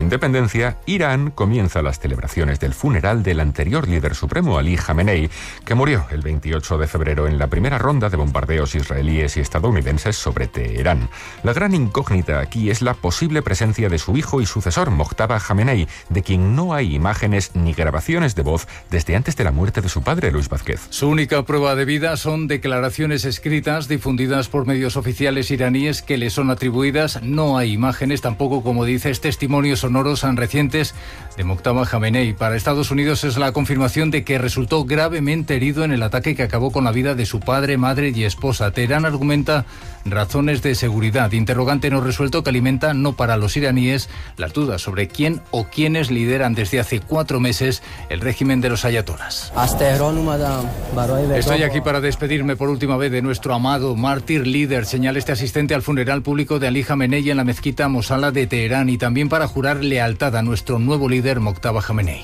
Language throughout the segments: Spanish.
independencia, Irán comienza las celebraciones del funeral del anterior líder supremo Ali Jamenei, que murió el 28 de febrero en la primera ronda de bombardeos israelíes y estadounidenses sobre Teherán. La gran incógnita aquí es la posible presencia de su hijo y sucesor, Mojtaba Jamenei, de quien no hay imágenes ni grabaciones de voz desde antes de la muerte de su padre, Luis Vázquez. Su única prueba de vida son declaraciones escritas difundidas por medios oficiales iraníes que le son atribuidas. No hay imágenes, tampoco, como dices, testimonios sonoros recientes de Mojtaba Jamenei. Para Estados Unidos es la confirmación de que resultó gravemente herido en el ataque que acabó con la vida de su padre, madre y esposa. Teherán argumenta razones de seguridad, interrogante no resuelto que alimenta, no para los iraníes, las dudas sobre quién o quiénes lideran desde hace 4 meses el régimen de los ayatolás. Estoy aquí para despedirme por última vez de nuestro amado mártir líder, señala este asistente al funeral público de Ali Jamenei en la mezquita Mosala de Teherán, y también para jurar lealtad a nuestro nuevo líder, Mojtaba Jamenei.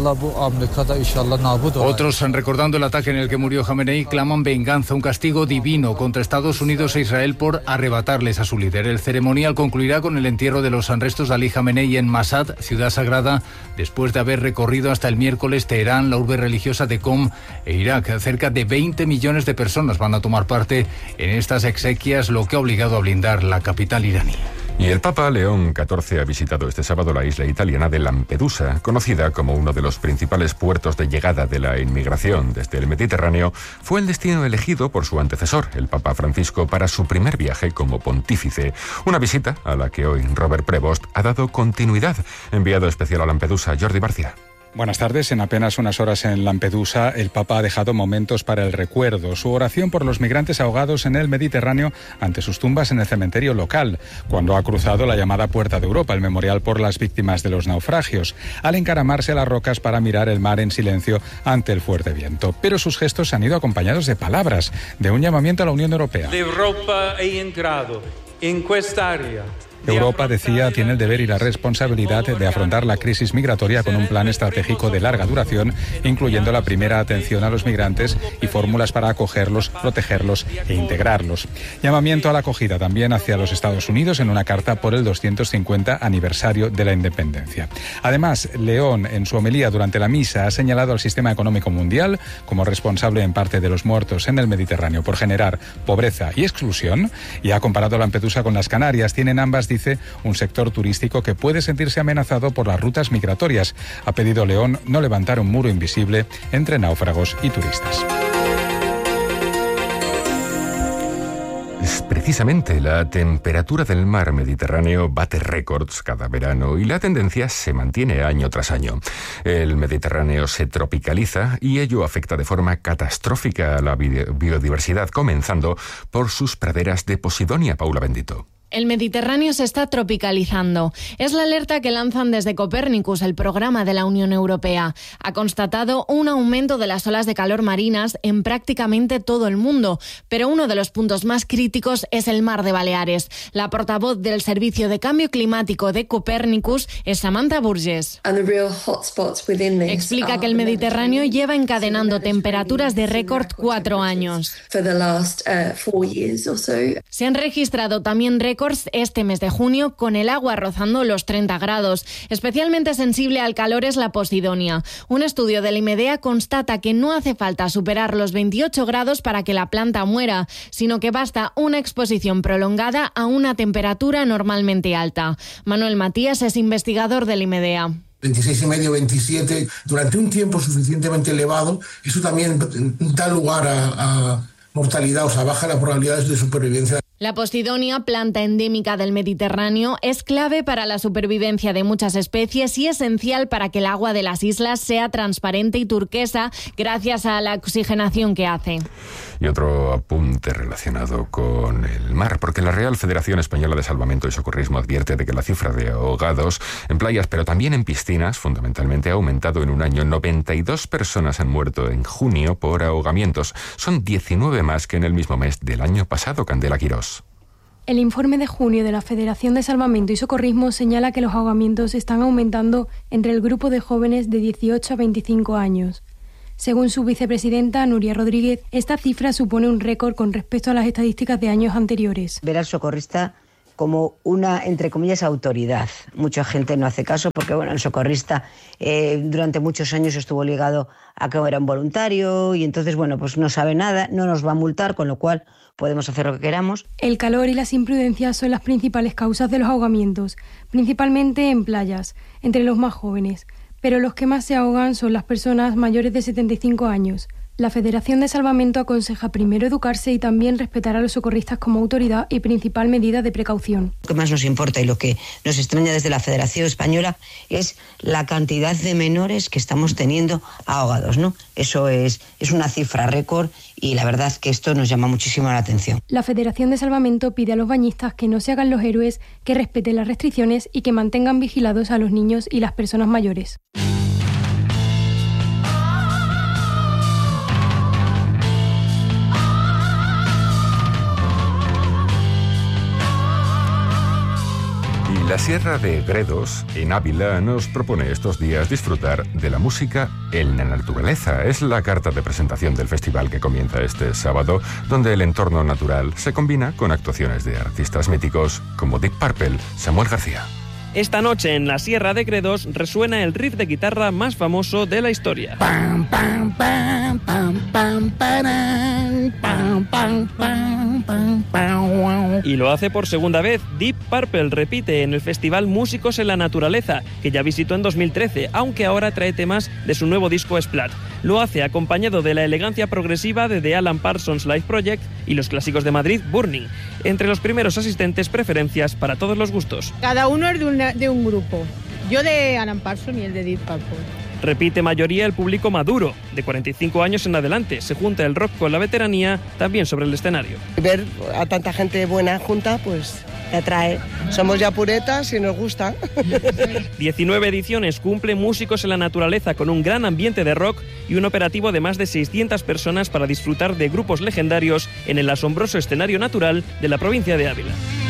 Otros, recordando el ataque en el que murió Jamenei, claman venganza, un castigo divino contra Estados Unidos e Israel por arrebatarles a su líder. El ceremonial concluirá con el entierro de los restos de Ali Jamenei en Mashhad, ciudad sagrada, después de haber recorrido hasta el miércoles Teherán, la urbe religiosa de Qom e Irak. Cerca de 20 millones de personas van a tomar parte en estas exequias, lo que ha obligado a blindar la capital iraní. Y el Papa León XIV ha visitado este sábado la isla italiana de Lampedusa, conocida como uno de los principales puertos de llegada de la inmigración desde el Mediterráneo. Fue el destino elegido por su antecesor, el Papa Francisco, para su primer viaje como pontífice. Una visita a la que hoy Robert Prevost ha dado continuidad. Enviado especial a Lampedusa, Jordi Barcia. Buenas tardes. En apenas unas horas en Lampedusa, el Papa ha dejado momentos para el recuerdo. Su oración por los migrantes ahogados en el Mediterráneo ante sus tumbas en el cementerio local, cuando ha cruzado la llamada Puerta de Europa, el memorial por las víctimas de los naufragios, al encaramarse a las rocas para mirar el mar en silencio ante el fuerte viento. Pero sus gestos han ido acompañados de palabras, de un llamamiento a la Unión Europea. L'Europa è entrato in quest'area. Europa, decía, tiene el deber y la responsabilidad de afrontar la crisis migratoria con un plan estratégico de larga duración, incluyendo la primera atención a los migrantes y fórmulas para acogerlos, protegerlos e integrarlos. Llamamiento a la acogida también hacia los Estados Unidos en una carta por el 250 aniversario de la independencia. Además, León, en su homilía durante la misa, ha señalado al sistema económico mundial como responsable en parte de los muertos en el Mediterráneo por generar pobreza y exclusión, y ha comparado Lampedusa con las Canarias. Tienen ambas, dice, un sector turístico que puede sentirse amenazado por las rutas migratorias. Ha pedido León no levantar un muro invisible entre náufragos y turistas. Precisamente la temperatura del mar Mediterráneo bate récords cada verano y la tendencia se mantiene año tras año. El Mediterráneo se tropicaliza y ello afecta de forma catastrófica a la biodiversidad, comenzando por sus praderas de Posidonia. Paula Bendito. El Mediterráneo se está tropicalizando. Es la alerta que lanzan desde Copernicus, el programa de la Unión Europea. Ha constatado un aumento de las olas de calor marinas en prácticamente todo el mundo, pero uno de los puntos más críticos es el mar de Baleares. La portavoz del Servicio de Cambio Climático de Copernicus es Samantha Burgess. Explica que el Mediterráneo lleva encadenando temperaturas de récord 4 años. Se han registrado también récords este mes de junio con el agua rozando los 30 grados. Especialmente sensible al calor es la Posidonia. Un estudio de la IMEDEA constata que no hace falta superar los 28 grados para que la planta muera, sino que basta una exposición prolongada a una temperatura normalmente alta. Manuel Matías es investigador de la IMEDEA. 26,5, 27, durante un tiempo suficientemente elevado, eso también da lugar a mortalidad, o sea, baja la probabilidad de supervivencia. La Posidonia, planta endémica del Mediterráneo, es clave para la supervivencia de muchas especies y esencial para que el agua de las islas sea transparente y turquesa gracias a la oxigenación que hace. Y otro apunte relacionado con el mar, porque la Real Federación Española de Salvamento y Socorrismo advierte de que la cifra de ahogados en playas, pero también en piscinas, fundamentalmente, ha aumentado en un año. 92 personas han muerto en junio por ahogamientos. Son 19 más que en el mismo mes del año pasado. Candela Quirós. El informe de junio de la Federación de Salvamento y Socorrismo señala que los ahogamientos están aumentando entre el grupo de jóvenes de 18 a 25 años. Según su vicepresidenta, Nuria Rodríguez, esta cifra supone un récord con respecto a las estadísticas de años anteriores. Ver al socorrista como una, entre comillas, autoridad. Mucha gente no hace caso porque, bueno, el socorrista durante muchos años estuvo ligado a que era un voluntario y entonces, bueno, pues no sabe nada, no nos va a multar, con lo cual podemos hacer lo que queramos. El calor y las imprudencias son las principales causas de los ahogamientos, principalmente en playas, entre los más jóvenes, pero los que más se ahogan son las personas mayores de 75 años. La Federación de Salvamento aconseja primero educarse y también respetar a los socorristas como autoridad y principal medida de precaución. Lo que más nos importa y lo que nos extraña desde la Federación Española es la cantidad de menores que estamos teniendo ahogados, ¿no? Eso es una cifra récord y la verdad que esto nos llama muchísimo la atención. La Federación de Salvamento pide a los bañistas que no se hagan los héroes, que respeten las restricciones y que mantengan vigilados a los niños y las personas mayores. La Sierra de Gredos, en Ávila, nos propone estos días disfrutar de la música en la naturaleza. Es la carta de presentación del festival que comienza este sábado, donde el entorno natural se combina con actuaciones de artistas míticos como Deep Purple, Samuel García. Esta noche en la Sierra de Gredos resuena el riff de guitarra más famoso de la historia. Pam, pam, pam, pam, pam, paran, pam, pam, pam, pam, pam. Y lo hace por segunda vez. Deep Purple repite en el festival Músicos en la Naturaleza, que ya visitó en 2013, aunque ahora trae temas de su nuevo disco Splat. Lo hace acompañado de la elegancia progresiva de The Alan Parsons Live Project y los clásicos de Madrid, Burning. Entre los primeros asistentes, preferencias para todos los gustos. Cada uno es de un grupo. Yo de Alan Parsons y el de Deep Purple. Repite mayoría el público maduro, de 45 años en adelante. Se junta el rock con la veteranía, también sobre el escenario. Ver a tanta gente buena junta, pues te atrae. Somos ya puretas y nos gusta. 19 ediciones cumple Músicos en la Naturaleza, con un gran ambiente de rock y un operativo de más de 600 personas para disfrutar de grupos legendarios en el asombroso escenario natural de la provincia de Ávila.